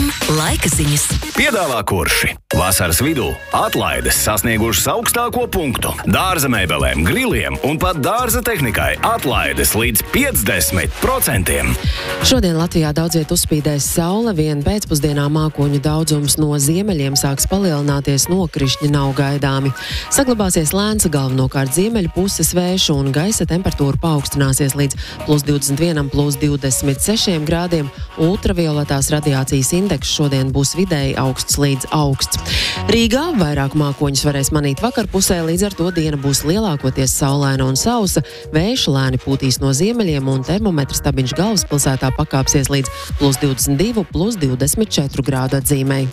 FM laika ziņas. Piedāvā Kurši. Vasaras vidū atlaides sasniegušas augstāko punktu. Dārza mēbelēm, griliem un pat dārza tehnikai atlaides līdz 50%. Šodien Latvijā daudz viet uzspīdēs saule, vien pēcpusdienā mākoņu daudzums no ziemeļiem sāks palielināties, nokrišņi nav gaidāmi. Saglabāsies lēns galvenokārt ziemeļu puses vējš un gaisa temperatūra paaugstināsies līdz +21, +26 grādiem. Ultravioletās radiācijas indeks šodien būs vidēji augsts līdz augsts. Rīgā vairāk mākoņus varēs manīt vakarpusē, līdz ar to diena būs lielākoties saulaina un sausa, vējš lēni pūtīs no ziemeļiem un termometra stabiņš galvaspilsētā pakāpsies līdz +22, +24 grādu atzīmei.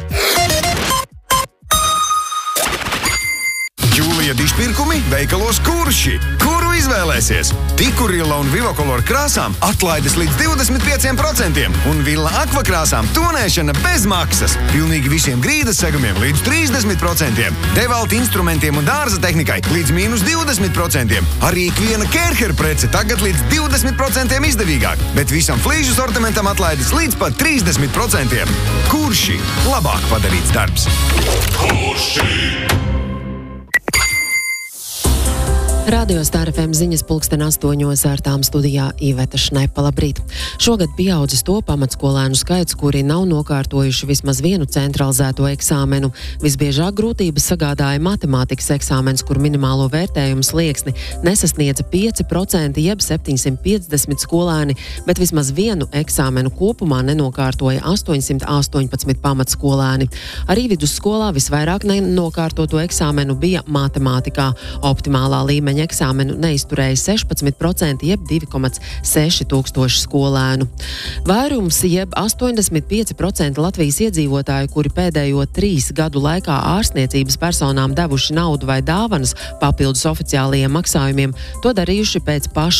Jūlija dišpirkumi veikalos Kurši. Kuru izvēlēsies? Tikurila un Vivakolor krāsām atlaides līdz 25% un Villa Aqua krāsām tonēšana bez maksas. Pilnīgi visiem grīdas segumiem līdz 30%. Devalta instrumentiem un dārza tehnikai līdz -20%. Arī ikviena Kērher prece tagad līdz 20% izdevīgāk, bet visam flīžu sortimentam atlaides līdz pat 30%. Kurši? Labāk padarīts darbs. Kurši? Radio Star FM ziņas 8:00 ar tām studijā Iveta Šnepa. Labrīt! Šogad pieaudzis to pamatskolēnu skaits, kuri nav nokārtojuši vismaz vienu centralizēto eksāmenu. Visbiežāk grūtības sagādāja matemātikas eksāmens, kur minimālo vērtējumu slieksni nesasniedza 5%, jeb 750 skolēni, bet vismaz vienu eksāmenu kopumā nenokārtoja 818 pamatskolēni. Arī vidusskolā visvairāk nenokārtoto eksāmenu bija matemātikā. Optimālā līmeņa eksāmenu neizturēja 16%, jeb 2,6 tūkstoši skolēnu. Vairums, jeb 85% Latvijas iedzīvotāju, kuri pēdējo 3 gadu laikā ārstniecības personām devuši naudu vai dāvanas papildus oficiālajiem maksājumiem, to darījuši pēc pašu